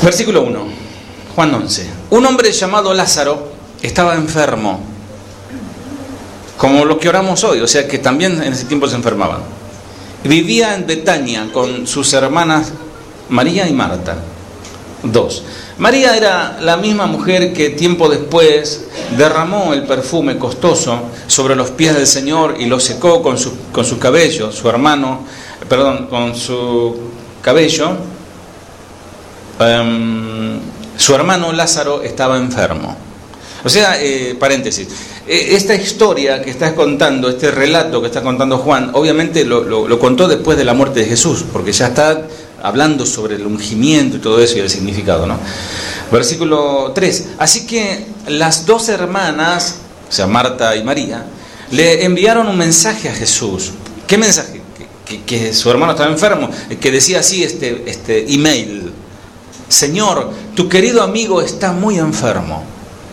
Versículo 1, Juan 11. Un hombre llamado Lázaro estaba enfermo, como lo que oramos hoy, o sea que también en ese tiempo se enfermaban. Vivía en Betania con sus hermanas María y Marta. 2. María era la misma mujer que tiempo después derramó el perfume costoso sobre los pies del Señor y lo secó con su cabello. Con su cabello. Su hermano Lázaro estaba enfermo. O sea, paréntesis, esta historia que estás contando, este relato que está contando Juan, obviamente lo contó después de la muerte de Jesús, porque ya está hablando sobre el ungimiento y todo eso y el significado, ¿no? Versículo 3. Así que las dos hermanas, o sea, Marta y María, le enviaron un mensaje a Jesús. ¿Qué mensaje? Que su hermano estaba enfermo, que decía así este email: Señor, tu querido amigo está muy enfermo.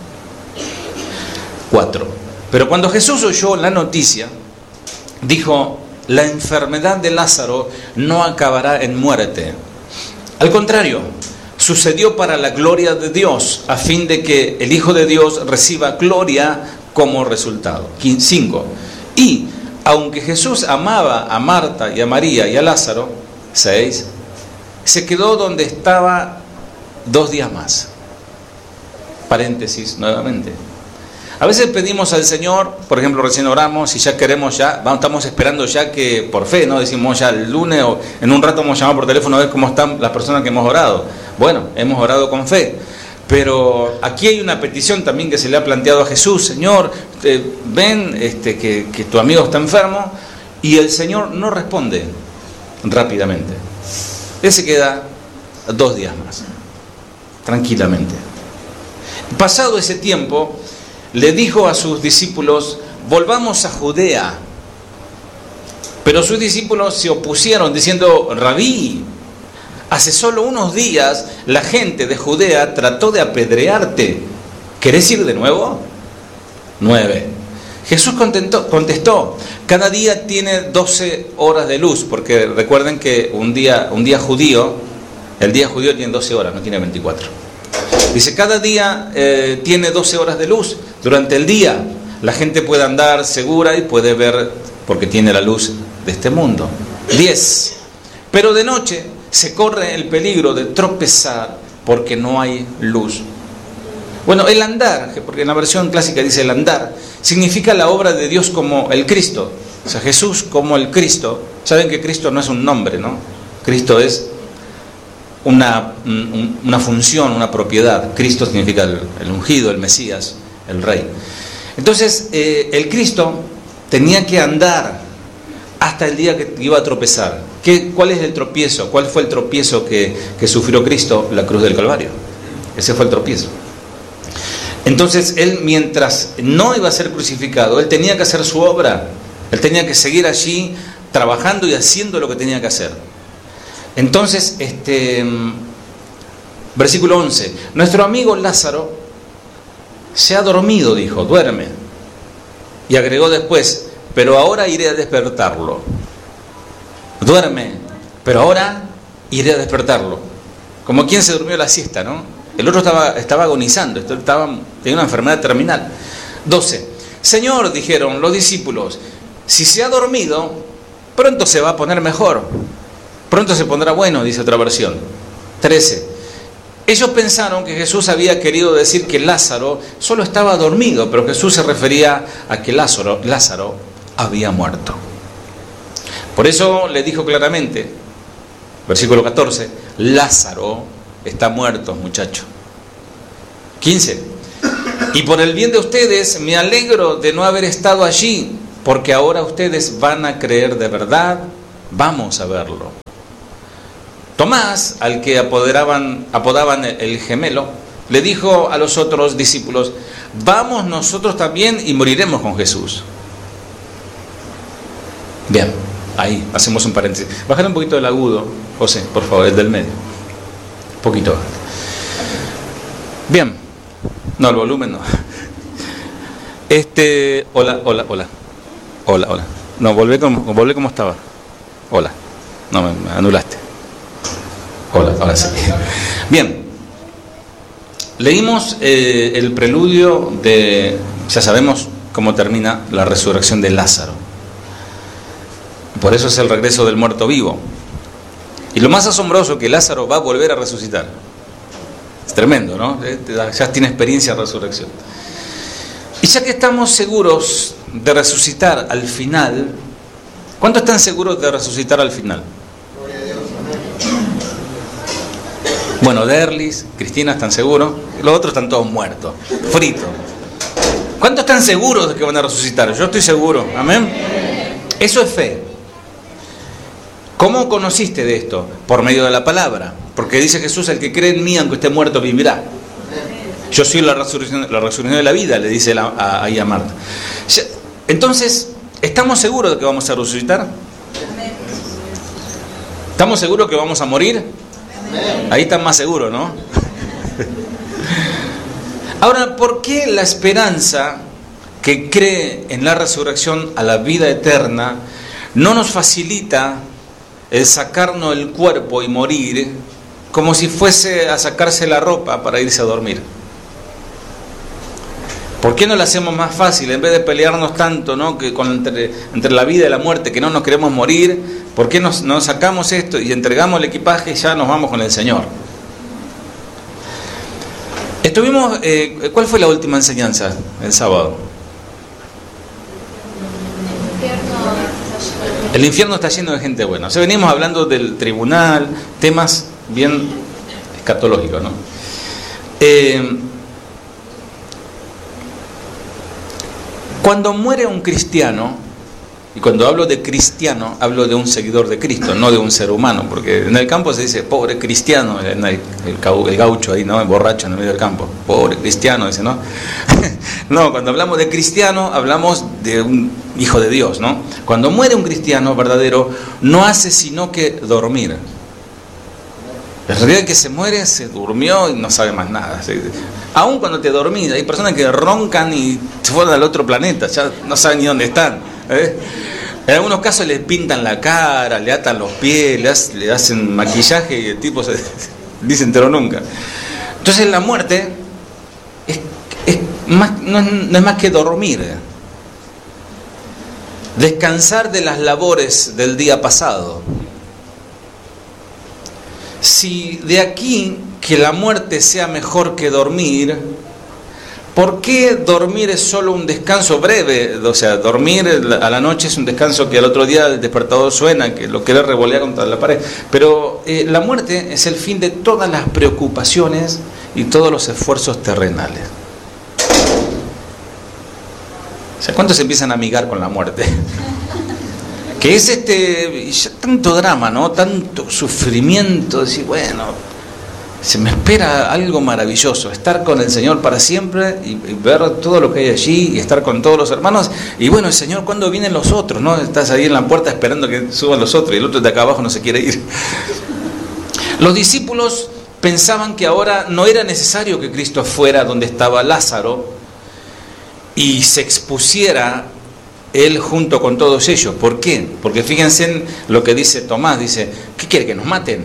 4. Pero cuando Jesús oyó la noticia, dijo: la enfermedad de Lázaro no acabará en muerte. Al contrario, sucedió para la gloria de Dios, a fin de que el Hijo de Dios reciba gloria como resultado. 5. Y aunque Jesús amaba a Marta y a María y a Lázaro, 6, se quedó donde estaba 2 días más. Paréntesis nuevamente. A veces pedimos al Señor, por ejemplo, recién oramos y ya queremos estamos esperando ya que por fe, ¿no? Decimos ya el lunes o en un rato vamos a llamar por teléfono a ver cómo están las personas que hemos orado. Bueno, hemos orado con fe, pero aquí hay una petición también que se le ha planteado a Jesús: Señor, ven que tu amigo está enfermo, y el Señor no responde rápidamente. Él se queda 2 días más, tranquilamente. Pasado ese tiempo, le dijo a sus discípulos: volvamos a Judea. Pero sus discípulos se opusieron diciendo: Rabí, hace solo unos días la gente de Judea trató de apedrearte. ¿Querés ir de nuevo? 9. Jesús contestó: cada día tiene 12 horas de luz, porque recuerden que un día judío, el día judío tiene 12 horas, no tiene 24. Dice, cada día tiene 12 horas de luz. Durante el día la gente puede andar segura y puede ver, porque tiene la luz de este mundo. 10. Pero de noche se corre el peligro de tropezar porque no hay luz. Bueno, el andar, porque en la versión clásica dice el andar, significa la obra de Dios como el Cristo. O sea, Jesús como el Cristo. Saben que Cristo no es un nombre, ¿no? Cristo es una función, una propiedad. Cristo significa el ungido, el Mesías, el Rey. Entonces, el Cristo tenía que andar hasta el día que iba a tropezar. ¿Cuál es el tropiezo? ¿Cuál fue el tropiezo que sufrió Cristo? La cruz del Calvario. Ese fue el tropiezo. Entonces, él, mientras no iba a ser crucificado, él tenía que hacer su obra. Él tenía que seguir allí trabajando y haciendo lo que tenía que hacer. Entonces, versículo 11, nuestro amigo Lázaro se ha dormido, dijo, duerme. Y agregó después, pero ahora iré a despertarlo. Duerme, pero ahora iré a despertarlo. Como quien se durmió la siesta, ¿no? El otro estaba agonizando, tenía una enfermedad terminal. 12, Señor, dijeron los discípulos, si se ha dormido, pronto se va a poner mejor. Pronto se pondrá bueno, dice otra versión. 13. Ellos pensaron que Jesús había querido decir que Lázaro solo estaba dormido, pero Jesús se refería a que Lázaro había muerto. Por eso le dijo claramente, versículo 14, Lázaro está muerto, muchacho. 15. Y por el bien de ustedes me alegro de no haber estado allí, porque ahora ustedes van a creer de verdad. Vamos a verlo. Tomás, al que apodaban el gemelo, le dijo a los otros discípulos, vamos nosotros también y moriremos con Jesús. Bien, ahí hacemos un paréntesis. Bájale un poquito el agudo, José, por favor, el del medio. Un poquito. Bien. No, el volumen no. Hola. No, volvé como estaba. Hola. No, me anulaste. Hola, ahora sí. Bien, Leímos el preludio de, ya sabemos cómo termina la resurrección de Lázaro. Por eso es el regreso del muerto vivo. Y lo más asombroso que Lázaro va a volver a resucitar. Es tremendo, ¿no? Ya tiene experiencia de resurrección. Y ya que estamos seguros de resucitar al final, ¿cuántos están seguros de resucitar al final? Bueno, Derlis, Cristina están seguros, los otros están todos muertos, fritos. ¿Cuántos están seguros de que van a resucitar? Yo estoy seguro, amén. Eso es fe. ¿Cómo conociste de esto? Por medio de la palabra, porque dice Jesús, el que cree en mí, aunque esté muerto, vivirá. Yo soy la resurrección de la vida, le dice ahí a Marta. Entonces, ¿estamos seguros de que vamos a resucitar? ¿Estamos seguros que vamos a morir? Ahí están más seguros, ¿no? Ahora, ¿por qué la esperanza que cree en la resurrección a la vida eterna no nos facilita el sacarnos el cuerpo y morir como si fuese a sacarse la ropa para irse a dormir? ¿Por qué no lo hacemos más fácil? En vez de pelearnos tanto, ¿no? Que entre la vida y la muerte, que no nos queremos morir, ¿por qué nos sacamos esto y entregamos el equipaje y ya nos vamos con el Señor? Estuvimos, ¿cuál fue la última enseñanza el sábado? El infierno está lleno de gente buena. O sea, venimos hablando del tribunal, temas bien escatológicos, ¿no? Cuando muere un cristiano, y cuando hablo de cristiano, hablo de un seguidor de Cristo, no de un ser humano, porque en el campo se dice, pobre cristiano, el gaucho ahí, ¿no? El borracho en el medio del campo, pobre cristiano, dice, ¿no? No, cuando hablamos de cristiano, hablamos de un hijo de Dios, ¿no? Cuando muere un cristiano verdadero, no hace sino que dormir. La realidad es que se muere, se durmió y no sabe más nada. Aún cuando te dormís, hay personas que roncan y se fueron al otro planeta, ya no saben ni dónde están. En algunos casos les pintan la cara, le atan los pies, le hacen maquillaje y el tipo se dice entero nunca. Entonces la muerte no es más que dormir, descansar de las labores del día pasado. Si de aquí que la muerte sea mejor que dormir, ¿por qué dormir es solo un descanso breve? O sea, dormir a la noche es un descanso que al otro día el despertador suena, que lo quiere revolear contra la pared. Pero la muerte es el fin de todas las preocupaciones y todos los esfuerzos terrenales. O sea, ¿cuántos se empiezan a amigar con la muerte? Que es tanto drama, ¿no? Tanto sufrimiento, decir, bueno, se me espera algo maravilloso, estar con el Señor para siempre y ver todo lo que hay allí y estar con todos los hermanos. Y bueno, el Señor, ¿cuándo vienen los otros? ¿No? Estás ahí en la puerta esperando que suban los otros y el otro de acá abajo no se quiere ir. Los discípulos pensaban que ahora no era necesario que Cristo fuera donde estaba Lázaro y se expusiera Él junto con todos ellos. ¿Por qué? Porque fíjense en lo que dice Tomás, dice, ¿qué quiere? ¿Que nos maten?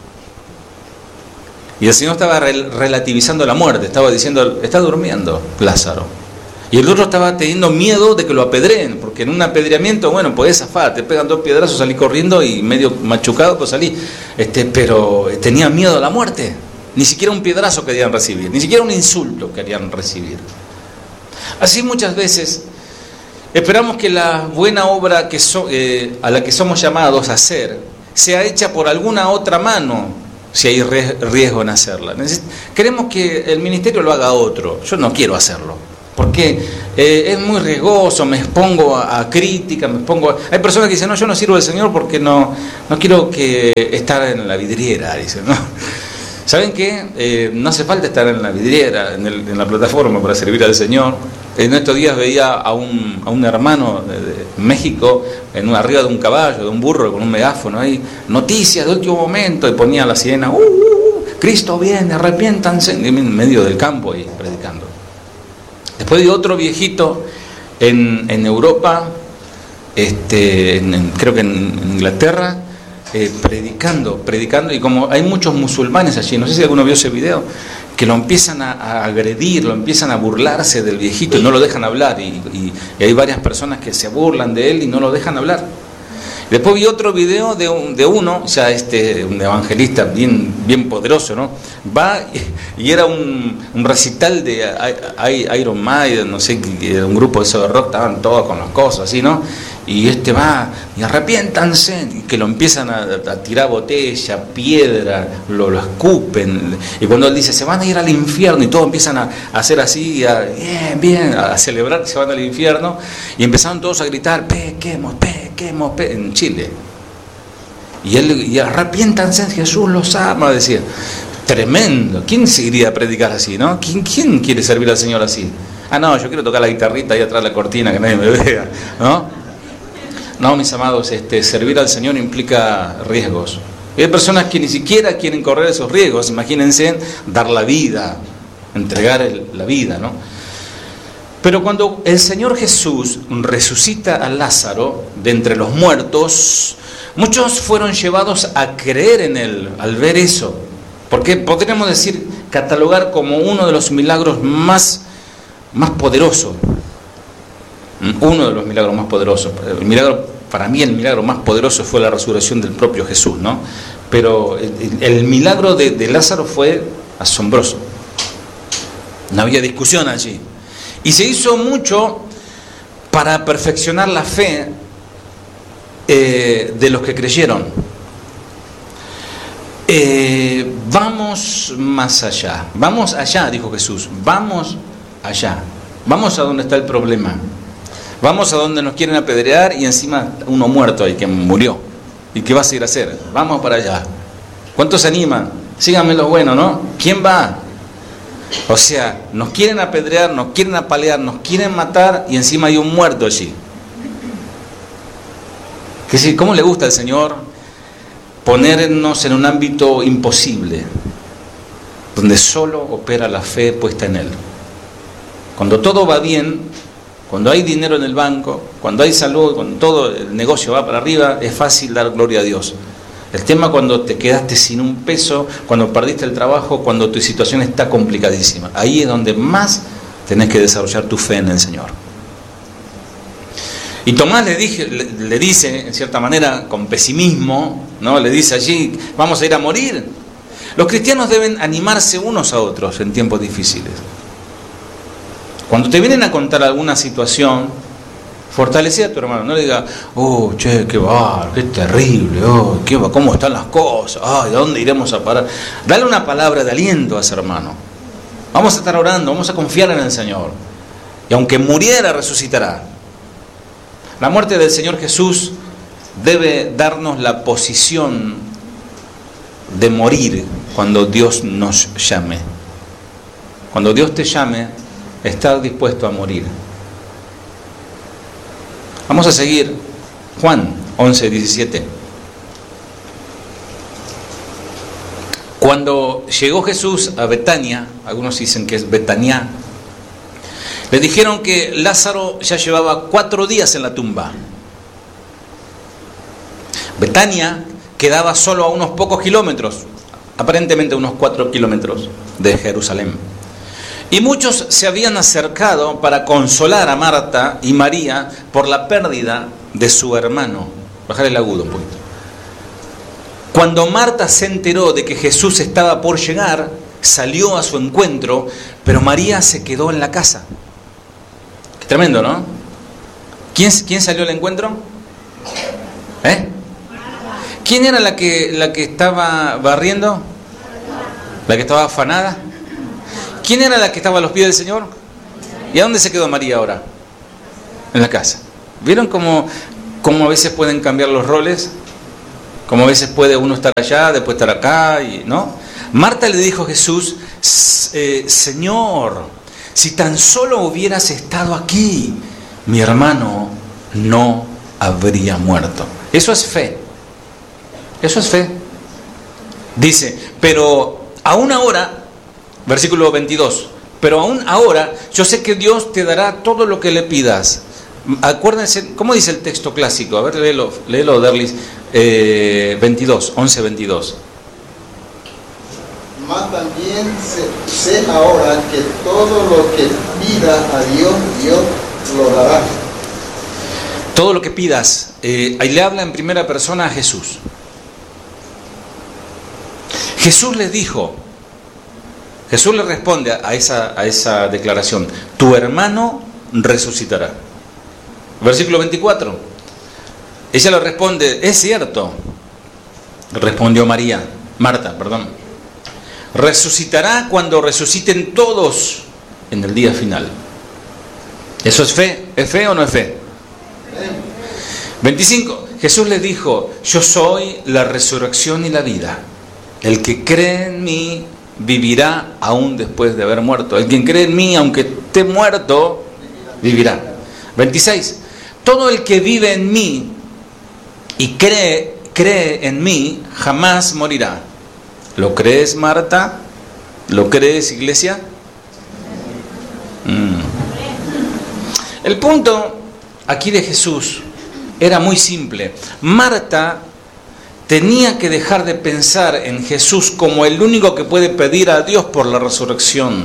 Y el Señor estaba relativizando la muerte, estaba diciendo, está durmiendo Lázaro. Y el otro estaba teniendo miedo de que lo apedreen, porque en un apedreamiento, bueno, podés zafar, te pegan 2 piedrazos, salís corriendo y medio machucado, pues salís. Pero tenía miedo a la muerte. Ni siquiera un piedrazo querían recibir, ni siquiera un insulto querían recibir. Así muchas veces esperamos que la buena obra a la que somos llamados a hacer sea hecha por alguna otra mano, si hay riesgo en hacerla. Queremos que el ministerio lo haga otro. Yo no quiero hacerlo, porque es muy riesgoso, me expongo a crítica, Hay personas que dicen, no, yo no sirvo al Señor porque no quiero estar en la vidriera, dicen, ¿no? ¿Saben qué? No hace falta estar en la vidriera, en la plataforma para servir al Señor. En estos días veía a un hermano de México arriba de un caballo, de un burro, con un megáfono ahí, noticias de último momento, y ponía la sirena, Cristo viene, arrepiéntanse, en medio del campo y predicando. Después de otro viejito en Europa, creo que en Inglaterra, predicando, y como hay muchos musulmanes allí, no sé si alguno vio ese video, que lo empiezan a agredir, lo empiezan a burlarse del viejito y no lo dejan hablar, y hay varias personas que se burlan de él y no lo dejan hablar. Después vi otro video de uno, ya un evangelista bien poderoso, ¿no? Va y era un recital de Iron Maiden, no sé, un grupo de eso de rock, estaban todos con las cosas así, ¿no? Y va, y arrepiéntanse, y que lo empiezan a tirar botella, piedra, lo escupen, y cuando él dice, se van a ir al infierno, y todos empiezan a hacer así, bien, a celebrar que se van al infierno, y empezaron todos a gritar, pequemos, en Chile. Y arrepiéntanse, Jesús los ama, decía. Tremendo. ¿Quién se iría a predicar así, no? ¿Quién quiere servir al Señor así? No, yo quiero tocar la guitarrita ahí atrás de la cortina, que nadie me vea, ¿no? No, mis amados, servir al Señor implica riesgos. Y hay personas que ni siquiera quieren correr esos riesgos. Imagínense dar la vida, entregar la vida, ¿no? Pero cuando el Señor Jesús resucita a Lázaro de entre los muertos, muchos fueron llevados a creer en Él al ver eso. Porque podríamos decir, catalogar como uno de los milagros más poderosos. Uno de los milagros más poderosos. Para mí el milagro más poderoso fue la resurrección del propio Jesús, ¿no? Pero el milagro de Lázaro fue asombroso. No había discusión allí. Y se hizo mucho para perfeccionar la fe de los que creyeron. Vamos más allá. Vamos allá, dijo Jesús. Vamos allá. Vamos a donde está el problema. Vamos a donde nos quieren apedrear y encima uno muerto ahí que murió. ¿Y qué vas a ir a hacer? Vamos para allá. ¿Cuántos se animan? Síganme lo bueno, ¿no? ¿Quién va? O sea, nos quieren apedrear, nos quieren apalear, nos quieren matar y encima hay un muerto allí. ¿Cómo le gusta al Señor ponernos en un ámbito imposible, donde solo opera la fe puesta en Él? Cuando todo va bien, cuando hay dinero en el banco, cuando hay salud, cuando todo el negocio va para arriba, es fácil dar gloria a Dios. El tema cuando te quedaste sin un peso, cuando perdiste el trabajo, cuando tu situación está complicadísima. Ahí es donde más tenés que desarrollar tu fe en el Señor. Y Tomás le dice, en cierta manera, con pesimismo, ¿no? Le dice allí, vamos a ir a morir. Los cristianos deben animarse unos a otros en tiempos difíciles. Cuando te vienen a contar alguna situación, fortalece a tu hermano, no le diga, che, qué terrible, cómo están las cosas, ¿de dónde iremos a parar? Dale una palabra de aliento a ese hermano. Vamos a estar orando, vamos a confiar en el Señor. Y aunque muriera, resucitará. La muerte del Señor Jesús debe darnos la posición de morir cuando Dios nos llame. Cuando Dios te llame, estar dispuesto a morir. Vamos a seguir Juan 11:17. Cuando llegó Jesús a Betania, algunos dicen que es Betania, le dijeron que Lázaro ya llevaba 4 días en la tumba. Betania quedaba solo a unos pocos kilómetros, aparentemente unos 4 kilómetros de Jerusalén. Y muchos se habían acercado para consolar a Marta y María por la pérdida de su hermano. Bajar el agudo un poquito. Cuando Marta se enteró de que Jesús estaba por llegar, salió a su encuentro, pero María se quedó en la casa. Qué tremendo, ¿no? ¿Quién salió al encuentro? ¿Quién era la que estaba barriendo? ¿La que estaba afanada? ¿Quién era la que estaba a los pies del Señor? ¿Y a dónde se quedó María ahora? En la casa. ¿Vieron cómo a veces pueden cambiar los roles? Cómo a veces puede uno estar allá, después estar acá, ¿no? Marta le dijo a Jesús, Señor, si tan solo hubieras estado aquí, mi hermano no habría muerto. Eso es fe. Eso es fe. Dice, pero aún ahora, versículo 22, pero aún ahora yo sé que Dios te dará todo lo que le pidas. Acuérdense, ¿cómo dice el texto clásico? A ver, léelo Derlis. 11:22. Mas también sé ahora que todo lo que pida a Dios, Dios lo dará. Todo lo que pidas, ahí le habla en primera persona a Jesús. Jesús le dijo, Jesús le responde a esa declaración: tu hermano resucitará. Versículo 24. Ella le responde: es cierto. Respondió Marta, resucitará cuando resuciten todos en el día final. ¿Eso es fe? ¿Es fe o no es fe? 25. Jesús le dijo: yo soy la resurrección y la vida. El que cree en mí vivirá aún después de haber muerto. El que cree en mí, aunque esté muerto, vivirá. 26. Todo el que vive en mí y cree en mí jamás morirá. ¿Lo crees, Marta? ¿Lo crees, iglesia? El punto aquí de Jesús era muy simple. Marta tenía que dejar de pensar en Jesús como el único que puede pedir a Dios por la resurrección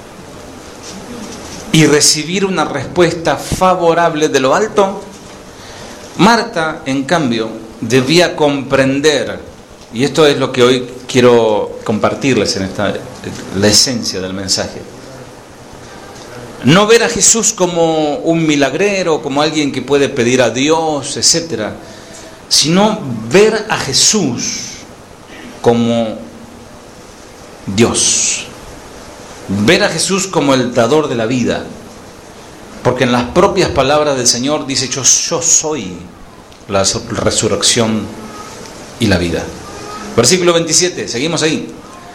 y recibir una respuesta favorable de lo alto. Marta, en cambio, debía comprender, y esto es lo que hoy quiero compartirles la esencia del mensaje. No ver a Jesús como un milagrero, como alguien que puede pedir a Dios, etc., sino ver a Jesús como Dios. Ver a Jesús como el dador de la vida. Porque en las propias palabras del Señor dice: yo soy la resurrección y la vida. Versículo 27, seguimos ahí.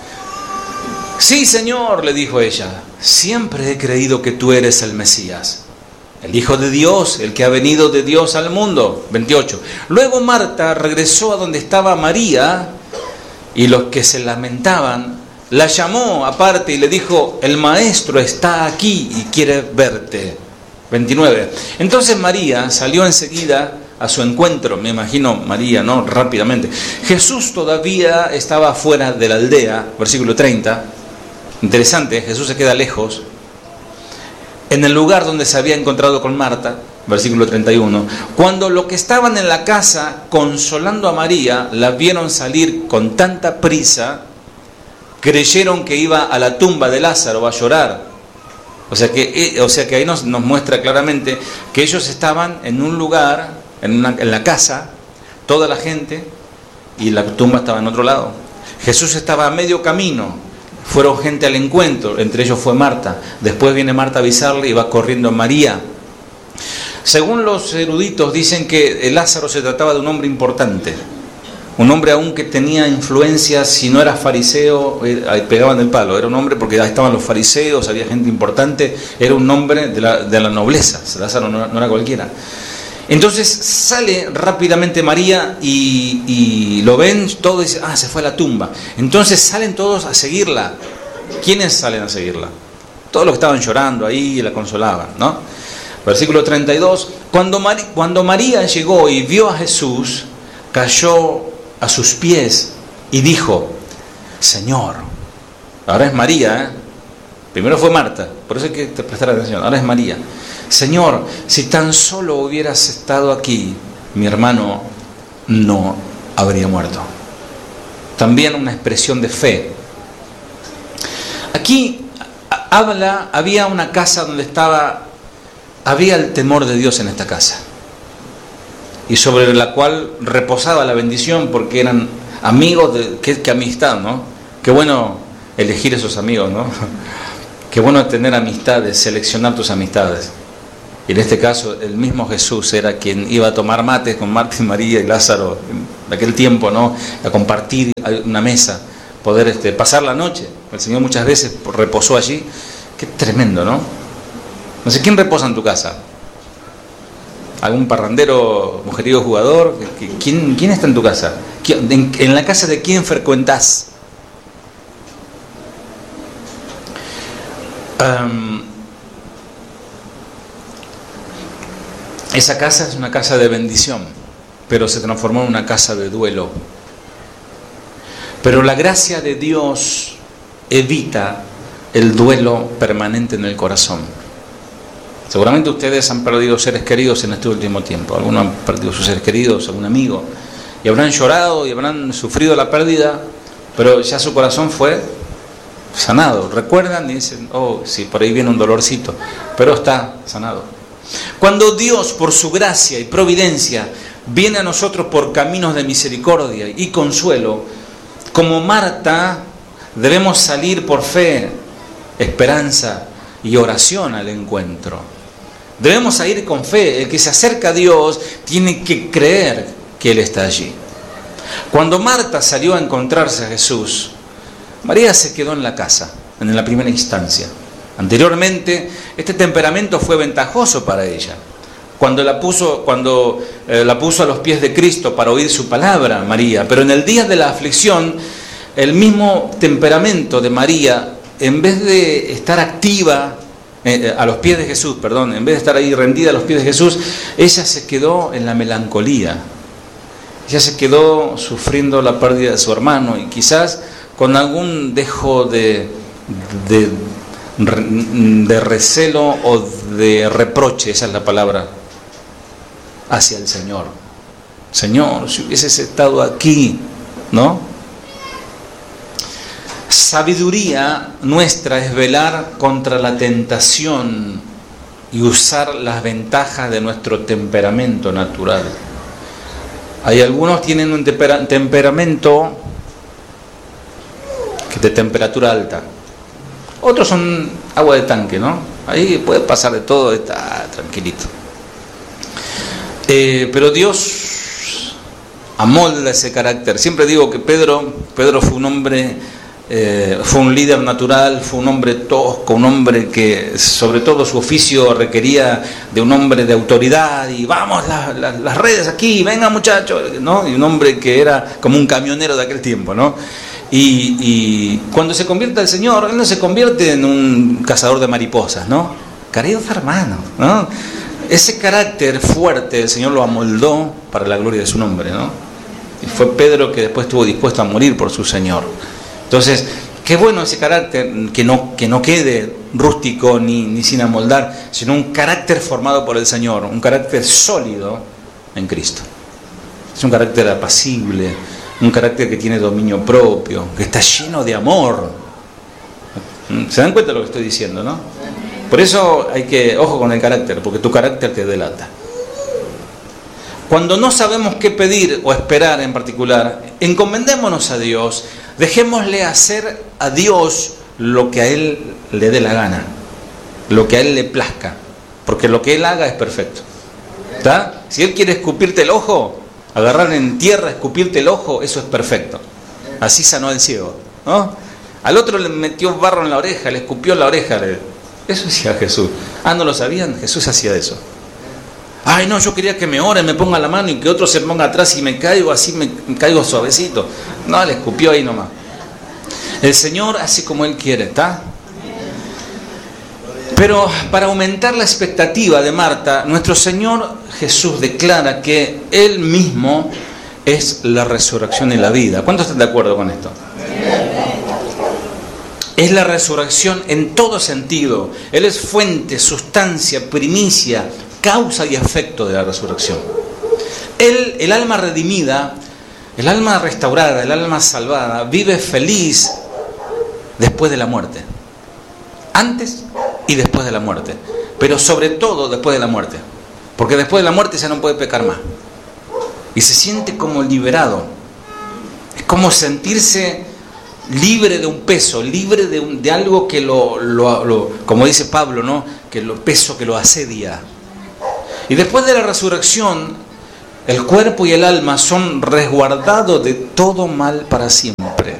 Sí, Señor, le dijo ella, siempre he creído que tú eres el Mesías, el Hijo de Dios, el que ha venido de Dios al mundo. 28. Luego Marta regresó a donde estaba María, y los que se lamentaban la llamó aparte y le dijo: el maestro está aquí y quiere verte. 29. Entonces María salió enseguida a su encuentro, me imagino María, ¿no? Rápidamente. Jesús todavía estaba fuera de la aldea. Versículo 30. Interesante, Jesús se queda lejos, en el lugar donde se había encontrado con Marta. Versículo 31. Cuando los que estaban en la casa consolando a María la vieron salir con tanta prisa, creyeron que iba a la tumba de Lázaro a llorar. O sea que ahí nos muestra claramente que ellos estaban en un lugar, en la casa, toda la gente, y la tumba estaba en otro lado. Jesús estaba a medio camino. Fueron gente al encuentro, entre ellos fue Marta. Después viene Marta a avisarle y va corriendo María. Según los eruditos, dicen que Lázaro se trataba de un hombre importante. Un hombre aún que tenía influencias, si no era fariseo, pegaban el palo. Era un hombre porque ahí estaban los fariseos, había gente importante, era un hombre de la nobleza. Lázaro no era cualquiera. Entonces sale rápidamente María y lo ven todos y dicen: se fue a la tumba. Entonces salen todos a seguirla. ¿Quiénes salen a seguirla? Todos los que estaban llorando ahí y la consolaban, ¿no? Versículo 32. Cuando María llegó y vio a Jesús, cayó a sus pies y dijo: Señor. Ahora es María, Primero fue Marta, por eso hay que prestar atención. Ahora es María. Señor, si tan solo hubieras estado aquí, mi hermano no habría muerto. También una expresión de fe. Aquí había una casa donde había el temor de Dios en esta casa, y sobre la cual reposaba la bendición, porque eran amigos qué amistad, ¿no? Qué bueno elegir esos amigos, ¿no? Qué bueno tener amistades, seleccionar tus amistades. Y en este caso, el mismo Jesús era quien iba a tomar mates con Marta y María y Lázaro en aquel tiempo, ¿no? A compartir una mesa, poder pasar la noche. El Señor muchas veces reposó allí. Qué tremendo, ¿no? No sé, ¿quién reposa en tu casa? ¿Algún parrandero, mujeriego, jugador? ¿Quién está en tu casa? ¿En la casa de quién frecuentás? Esa casa es una casa de bendición. pero se transformó en una casa de duelo. Pero la gracia de Dios evita el duelo permanente en el corazón. Seguramente ustedes han perdido seres queridos en este último tiempo. Algunos han perdido sus seres queridos, algún amigo, y habrán llorado y habrán sufrido la pérdida, pero ya su corazón fue sanado. Recuerdan y dicen, oh, sí, por ahí viene un dolorcito, pero está sanado. Cuando Dios, por su gracia y providencia, viene a nosotros por caminos de misericordia y consuelo, como Marta, debemos salir por fe, esperanza y oración al encuentro. Debemos ir con fe. El que se acerca a Dios tiene que creer que Él está allí. Cuando Marta salió a encontrarse a Jesús, María se quedó en la casa, en la primera instancia. Anteriormente, este temperamento fue ventajoso para ella. Cuando la puso a los pies de Cristo para oír su palabra, María. Pero en el día de la aflicción, el mismo temperamento de María, en vez de estar activa a los pies de Jesús, en vez de estar ahí rendida a los pies de Jesús, ella se quedó en la melancolía. Ella se quedó sufriendo la pérdida de su hermano y quizás con algún dejo de recelo o de reproche, esa es la palabra, hacia el Señor. Señor, si hubieses estado aquí, ¿no? Sabiduría nuestra es velar contra la tentación y usar las ventajas de nuestro temperamento natural. Hay algunos que tienen un temperamento de temperatura alta. Otros son agua de tanque, ¿no? Ahí puede pasar de todo, está tranquilito. Pero Dios amolda ese carácter. Siempre digo que Pedro fue un hombre, fue un líder natural, fue un hombre tosco, un hombre que sobre todo su oficio requería de un hombre de autoridad y vamos las redes aquí, venga muchachos, ¿no? Y un hombre que era como un camionero de aquel tiempo, ¿no? Y cuando se convierte al Señor, Él no se convierte en un cazador de mariposas, ¿no? Queridos hermanos, ¿no? Ese carácter fuerte el Señor lo amoldó para la gloria de su nombre, ¿no? Y fue Pedro que después estuvo dispuesto a morir por su Señor. Entonces, qué bueno ese carácter, que no quede rústico ni sin amoldar, sino un carácter formado por el Señor, un carácter sólido en Cristo. Es un carácter apacible, un carácter que tiene dominio propio, que está lleno de amor. ¿Se dan cuenta de lo que estoy diciendo, no? Por eso hay que, ojo con el carácter, porque tu carácter te delata. Cuando no sabemos qué pedir o esperar en particular, encomendémonos a Dios, dejémosle hacer a Dios lo que a Él le dé la gana, lo que a Él le plazca, porque lo que Él haga es perfecto. ¿Está? Si Él quiere escupirte el ojo, agarrar en tierra, escupirte el ojo, eso es perfecto. Así sanó al ciego, ¿no? Al otro le metió barro en la oreja, le escupió en la oreja. Eso hacía Jesús. ¿No lo sabían? Jesús hacía eso. Ay, no, yo quería que me oren, me ponga la mano y que otro se ponga atrás y me caigo, así me caigo suavecito. No, le escupió ahí nomás. El Señor hace como Él quiere, ¿está? Pero para aumentar la expectativa de Marta, nuestro Señor Jesús declara que Él mismo es la resurrección y la vida. ¿Cuántos están de acuerdo con esto? Es la resurrección en todo sentido. Él es fuente, sustancia, primicia, causa y efecto de la resurrección. Él, el alma redimida, el alma restaurada, el alma salvada, vive feliz después de la muerte. Antes y después de la muerte. Pero sobre todo después de la muerte. Porque después de la muerte ya no puede pecar más. Y se siente como liberado. Es como sentirse libre de un peso, libre de algo que como dice Pablo, ¿no? Que lo peso que lo asedia. Y después de la resurrección, el cuerpo y el alma son resguardados de todo mal para siempre.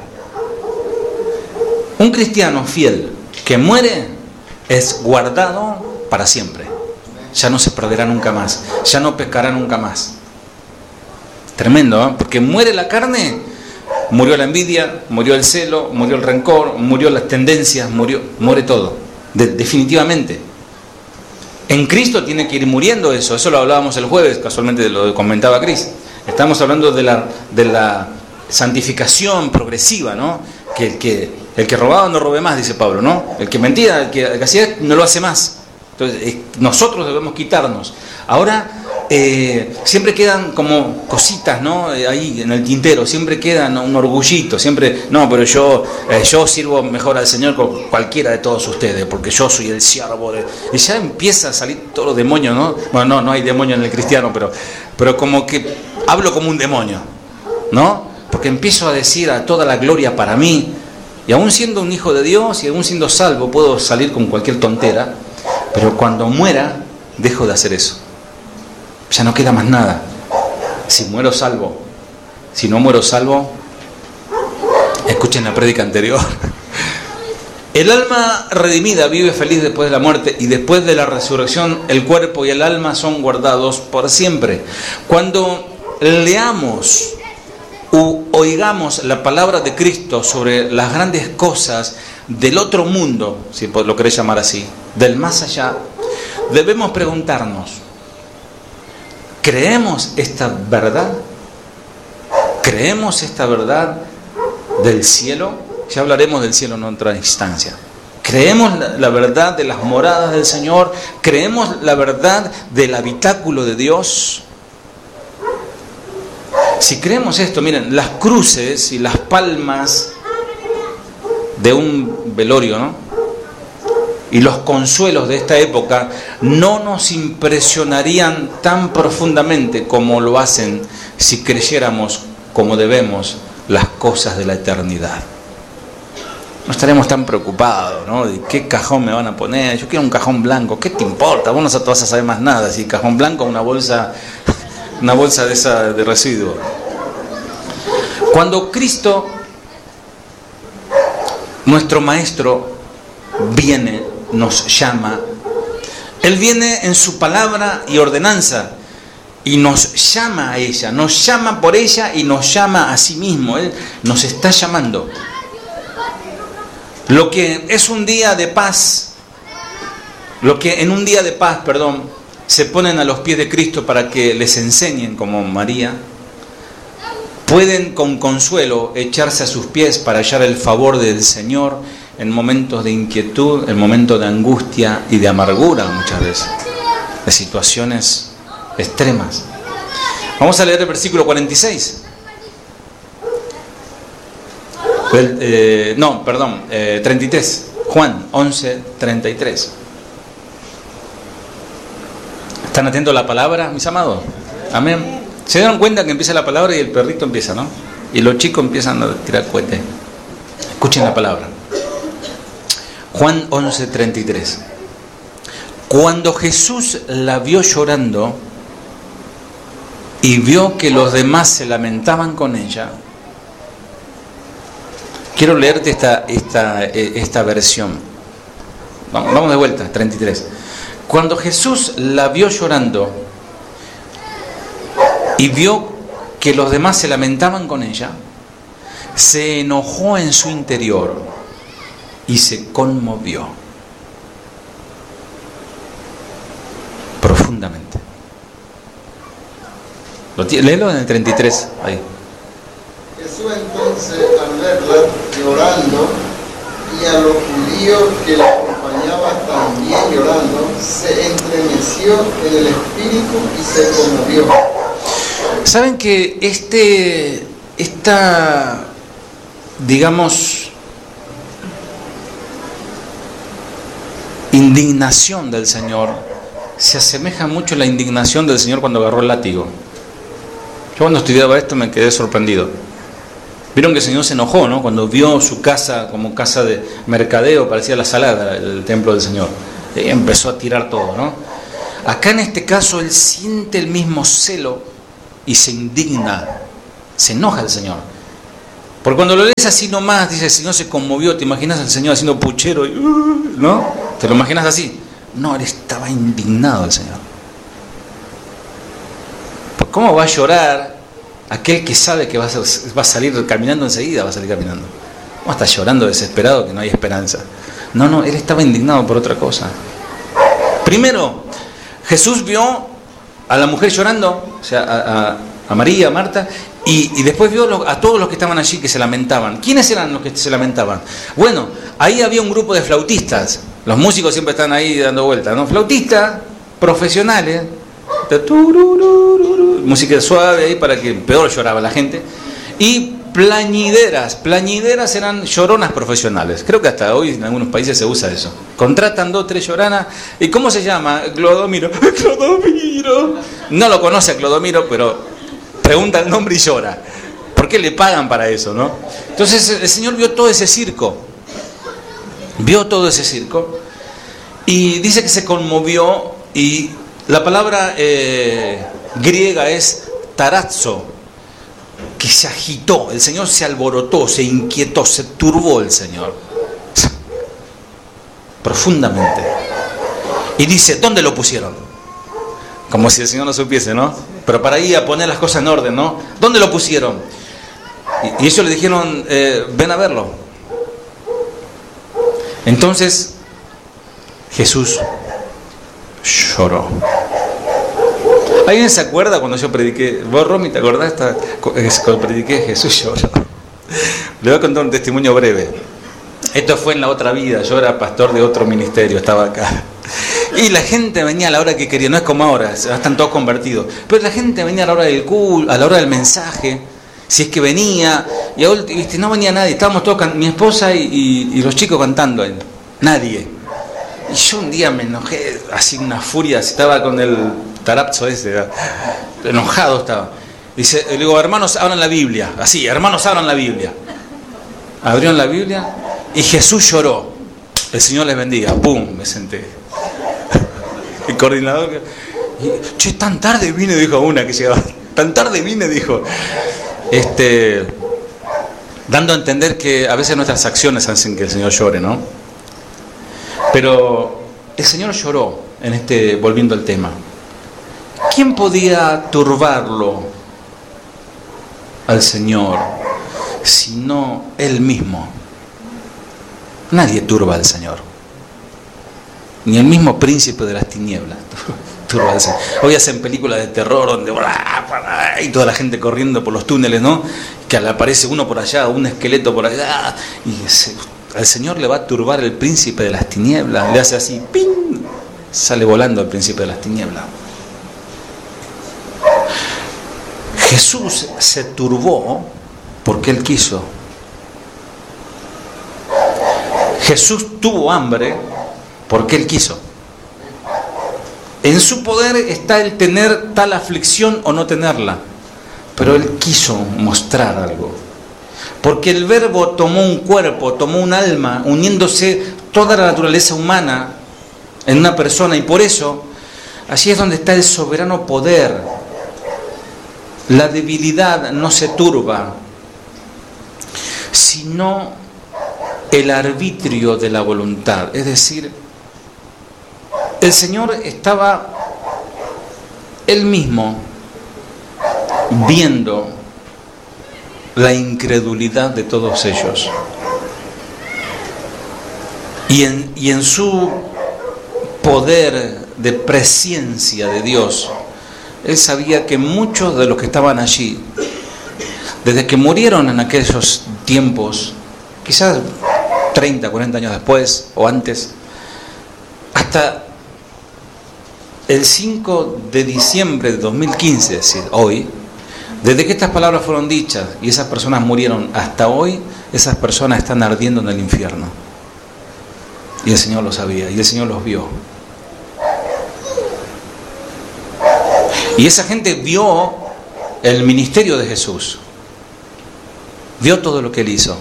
Un cristiano fiel que muere es guardado para siempre. Ya no se perderá nunca más, ya no pecará nunca más. Tremendo, ¿eh? Porque muere la carne, murió la envidia, murió el celo, murió el rencor, murió las tendencias, muere todo, definitivamente. En Cristo tiene que ir muriendo eso lo hablábamos el jueves, casualmente lo comentaba Cris. Estamos hablando de la santificación progresiva, ¿no? Que el que robaba no robe más, dice Pablo, ¿no? El que mentía, el que hacía, no lo hace más. Entonces, nosotros debemos quitarnos. Ahora, siempre quedan como cositas, ¿no? Ahí en el tintero, siempre quedan un orgullito, siempre, no, pero yo sirvo mejor al Señor que cualquiera de todos ustedes, porque yo soy el siervo de... Y ya empieza a salir todos los demonios, ¿no? Bueno, no hay demonio en el cristiano, pero como que hablo como un demonio, ¿no? Porque empiezo a decir a toda la gloria para mí, y aún siendo un hijo de Dios y aún siendo salvo, puedo salir con cualquier tontera, pero cuando muera, dejo de hacer eso. Ya no queda más nada. Si muero salvo, si no muero salvo, escuchen la prédica anterior. El alma redimida vive feliz después de la muerte, y después de la resurrección el cuerpo y el alma son guardados por siempre. Cuando leamos u oigamos la palabra de Cristo sobre las grandes cosas del otro mundo, si lo querés llamar así, del más allá, debemos preguntarnos: ¿creemos esta verdad? ¿Creemos esta verdad del cielo? Ya hablaremos del cielo en otra instancia. ¿Creemos la verdad de las moradas del Señor? ¿Creemos la verdad del habitáculo de Dios? Si creemos esto, miren, las cruces y las palmas de un velorio, ¿no? Y los consuelos de esta época no nos impresionarían tan profundamente como lo hacen si creyéramos como debemos las cosas de la eternidad. No estaremos tan preocupados, ¿no? ¿De qué cajón me van a poner? Yo quiero un cajón blanco. ¿Qué te importa? Vos no vas a saber más nada. Si cajón blanco, una bolsa de esa de residuos. Cuando Cristo, nuestro Maestro, viene, nos llama, Él viene en su palabra y ordenanza y nos llama a ella, nos llama por ella y nos llama a sí mismo. Él nos está llamando. Lo que es un día de paz, lo que en un día de paz, se ponen a los pies de Cristo para que les enseñen como María, pueden con consuelo echarse a sus pies para hallar el favor del Señor en momentos de inquietud, en momentos de angustia y de amargura muchas veces, de situaciones extremas. Vamos a leer el versículo 46. 33. Juan 11:33. ¿Están atentos a la palabra, mis amados? Amén. Se dieron cuenta que empieza la palabra y el perrito empieza, ¿no? Y los chicos empiezan a tirar cohetes. Escuchen la palabra. Juan 11:33. Cuando Jesús la vio llorando y vio que los demás se lamentaban con ella, quiero leerte esta versión. Vamos de vuelta, 33. Cuando Jesús la vio llorando y vio que los demás se lamentaban con ella, se enojó en su interior y se conmovió profundamente. Léelo en el 33, ahí. Jesús entonces, al verla llorando, y a los judíos que la acompañaban también llorando, se estremeció en el espíritu y se conmovió. ¿Saben que esta, digamos, indignación del Señor se asemeja mucho a la indignación del Señor cuando agarró el látigo? Yo cuando estudiaba esto me quedé sorprendido. Vieron que el Señor se enojó, ¿no? Cuando vio su casa como casa de mercadeo, parecía la sala del templo del Señor. Y empezó a tirar todo, ¿no? Acá en este caso Él siente el mismo celo y se indigna, se enoja el Señor. Porque cuando lo lees así nomás, dice, el Señor se conmovió, ¿te imaginas al Señor haciendo puchero? ¿No? ¿Te lo imaginas así? No, Él estaba indignado el Señor. Pues ¿cómo va a llorar aquel que sabe que va a salir caminando enseguida? Va a salir caminando. ¿Cómo está llorando desesperado que no hay esperanza? No, Él estaba indignado por otra cosa. Primero, Jesús vio a la mujer llorando, o sea, a María, a Marta, y después vio a todos los que estaban allí que se lamentaban. ¿Quiénes eran los que se lamentaban? Bueno, ahí había un grupo de flautistas. Los músicos siempre están ahí dando vueltas, ¿no? Flautistas profesionales, música suave ahí para que peor lloraba la gente. Y plañideras eran lloronas profesionales. Creo que hasta hoy en algunos países se usa eso. Contratan 2 o 3 lloranas. ¿Y cómo se llama? Clodomiro. Clodomiro. No lo conoce a Clodomiro, pero pregunta el nombre y llora. ¿Por qué le pagan para eso, no? Entonces el Señor vio todo ese circo. Y dice que se conmovió, y la palabra griega es tarazo, que se agitó, el Señor se alborotó, se inquietó, se turbó el Señor profundamente. Y dice, ¿dónde lo pusieron? Como si el Señor no supiese, ¿no? Pero para ir a poner las cosas en orden, ¿no? ¿Dónde lo pusieron? Y ellos le dijeron, ven a verlo. Entonces Jesús lloró. ¿Alguien se acuerda cuando yo prediqué? ¿Vos, Romy, te acordás? Cuando prediqué, Jesús lloró. Le voy a contar un testimonio breve. Esto fue en la otra vida. Yo era pastor de otro ministerio, estaba acá. Y la gente venía a la hora que quería. No es como ahora, están todos convertidos. Pero la gente venía a la hora del culto, a la hora del mensaje, si es que venía. Y ahora, ¿viste? No venía nadie. Estábamos todos, mi esposa y los chicos cantando ahí. Nadie. Y yo un día me enojé, así una furia, estaba con el tarapzo ese, enojado estaba. Dice, le digo, hermanos, abran la Biblia. Así, hermanos, abran la Biblia. Abrieron la Biblia y Jesús lloró. El Señor les bendiga. ¡Pum! Me senté. El coordinador, che, tan tarde vine, dijo una que llegaba. Tan tarde vine, dijo. Dando a entender que a veces nuestras acciones hacen que el Señor llore, ¿no? Pero el Señor lloró volviendo al tema. ¿Quién podía turbarlo al Señor sino Él mismo? Nadie turba al Señor. Ni el mismo príncipe de las tinieblas turba al Señor. Hoy hacen películas de terror donde y toda la gente corriendo por los túneles, ¿no? Que aparece uno por allá, un esqueleto por allá, y al Señor le va a turbar el príncipe de las tinieblas. Le hace así, ¡ping! Sale volando el príncipe de las tinieblas. Jesús se turbó porque Él quiso. Jesús tuvo hambre porque Él quiso. En su poder está el tener tal aflicción o no tenerla, pero Él quiso mostrar algo. Porque el Verbo tomó un cuerpo, tomó un alma, uniéndose toda la naturaleza humana en una persona, y por eso allí es donde está el soberano poder. La debilidad no se turba, sino el arbitrio de la voluntad. Es decir, el Señor estaba Él mismo viendo la incredulidad de todos ellos. Y en su poder de presciencia de Dios, Él sabía que muchos de los que estaban allí, desde que murieron en aquellos tiempos, quizás 30, 40 años después o antes, hasta el 5 de diciembre de 2015, es decir, hoy, desde que estas palabras fueron dichas y esas personas murieron hasta hoy, esas personas están ardiendo en el infierno. Y el Señor lo sabía, y el Señor los vio. Y esa gente vio el ministerio de Jesús. Vio todo lo que Él hizo.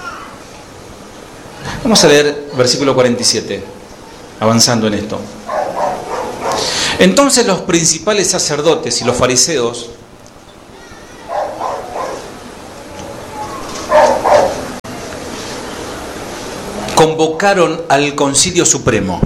Vamos a leer versículo 47, avanzando en esto. Entonces los principales sacerdotes y los fariseos convocaron al Concilio Supremo.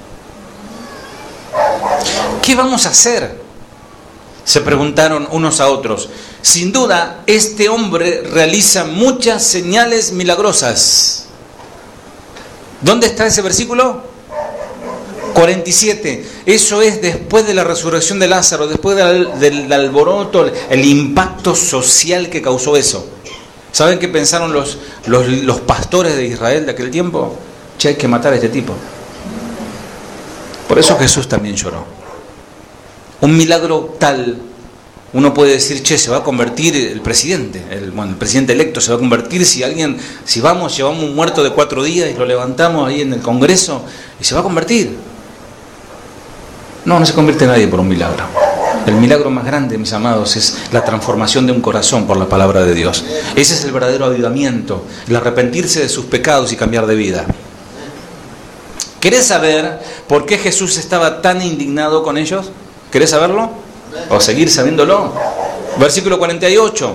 ¿Qué vamos a hacer?, se preguntaron unos a otros. Sin duda, este hombre realiza muchas señales milagrosas. ¿Dónde está ese versículo? 47. Eso es después de la resurrección de Lázaro, después del alboroto, el impacto social que causó eso. ¿Saben qué pensaron los pastores de Israel de aquel tiempo? Che, hay que matar a este tipo. Por eso Jesús también lloró. Un milagro tal, uno puede decir, che, se va a convertir el presidente, el presidente electo se va a convertir si llevamos un muerto de 4 días y lo levantamos ahí en el Congreso y se va a convertir. No se convierte nadie por un milagro. El milagro más grande, mis amados, es la transformación de un corazón por la palabra de Dios. Ese es el verdadero avivamiento, el arrepentirse de sus pecados y cambiar de vida. ¿Querés saber por qué Jesús estaba tan indignado con ellos? ¿Querés saberlo? ¿O seguir sabiéndolo? Versículo 48.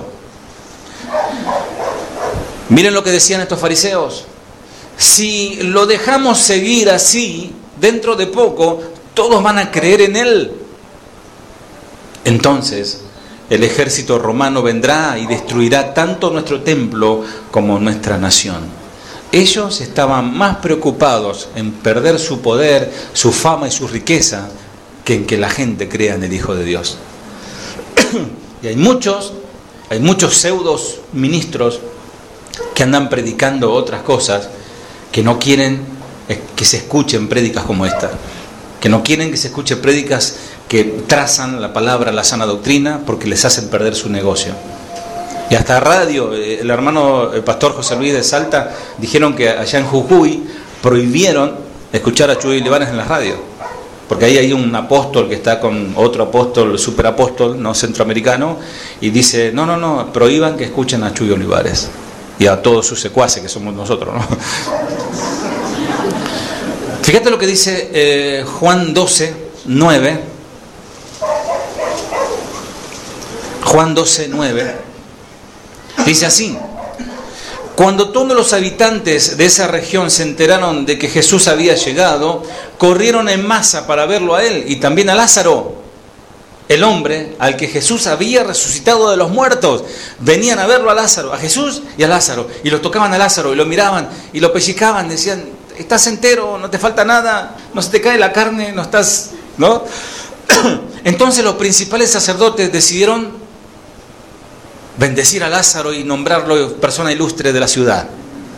Miren lo que decían estos fariseos. Si lo dejamos seguir así, dentro de poco, todos van a creer en él. Entonces, el ejército romano vendrá y destruirá tanto nuestro templo como nuestra nación. Ellos estaban más preocupados en perder su poder, su fama y su riqueza que en que la gente crea en el Hijo de Dios. Y hay muchos pseudos ministros que andan predicando otras cosas, que no quieren que se escuchen prédicas como esta, que no quieren que se escuchen prédicas que trazan la palabra, la sana doctrina, porque les hacen perder su negocio. Y hasta radio, el pastor José Luis de Salta, dijeron que allá en Jujuy prohibieron escuchar a Chuy Olivares en la radio, porque ahí hay un apóstol que está con otro apóstol, superapóstol, no centroamericano, y dice, no, prohíban que escuchen a Chuy Olivares y a todos sus secuaces, que somos nosotros, ¿no? Fíjate lo que dice Juan 12, 9. Juan 12, 9. Dice así: cuando todos los habitantes de esa región se enteraron de que Jesús había llegado, corrieron en masa para verlo a él y también a Lázaro, el hombre al que Jesús había resucitado de los muertos. Venían a verlo a Lázaro, a Jesús y a Lázaro, y lo tocaban a Lázaro y lo miraban y lo pellizcaban, decían, estás entero, no te falta nada, no se te cae la carne, no estás, ¿no? Entonces los principales sacerdotes decidieron bendecir a Lázaro y nombrarlo persona ilustre de la ciudad.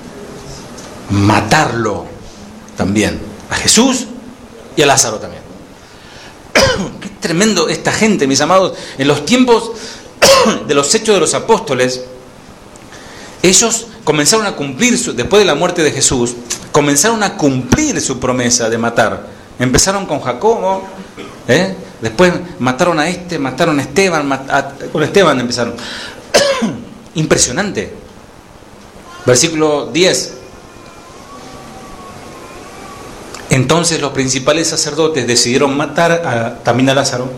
Matarlo también, a Jesús y a Lázaro también. Qué tremendo esta gente, mis amados. En los tiempos de los Hechos de los Apóstoles, ellos comenzaron a cumplir, después de la muerte de Jesús, comenzaron a cumplir su promesa de matar. Empezaron con Jacobo, después mataron a mataron a Esteban, con Esteban empezaron. Impresionante. Versículo 10. Entonces los principales sacerdotes decidieron matar también a Lázaro.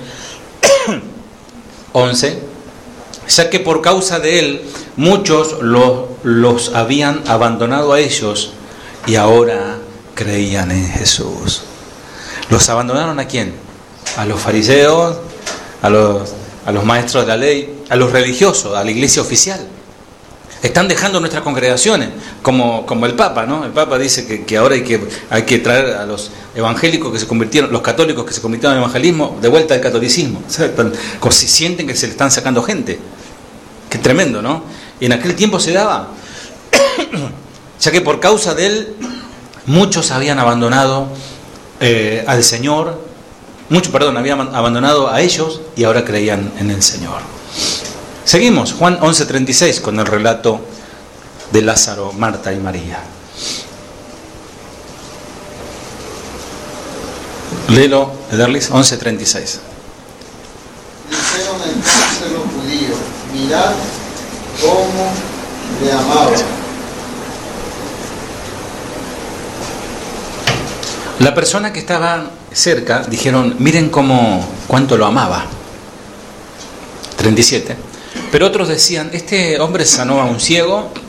11. Ya que por causa de él muchos los habían abandonado a ellos y ahora creían en Jesús. ¿Los abandonaron a quién? A los fariseos, a los maestros de la ley, a los religiosos, a la iglesia oficial. Están dejando nuestras congregaciones, como el Papa, ¿no? El Papa dice que ahora hay que traer a los evangélicos que se convirtieron, los católicos que se convirtieron al evangelismo, de vuelta al catolicismo. Como si sienten que se le están sacando gente. Qué tremendo, ¿no? Y en aquel tiempo se daba. Ya que por causa de él, muchos habían abandonado al Señor, habían abandonado a ellos y ahora creían en el Señor. Seguimos, Juan 11:36, con el relato de Lázaro, Marta y María. Léelo, Ederlis, 11:36. Dijeron entonces los judíos, mirad cómo le amaba. La persona que estaba cerca dijeron, miren cuánto lo amaba. 37. Pero otros decían, este hombre sanó a un ciego,